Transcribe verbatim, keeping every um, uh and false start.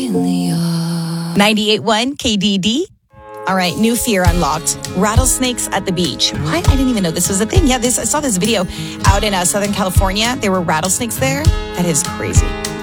ninety-eight point one K D D. All right, new fear unlocked. Rattlesnakes at the beach. What? I didn't even know this was a thing. Yeah, this I saw this video out in uh, Southern California. There were rattlesnakes there. That is crazy.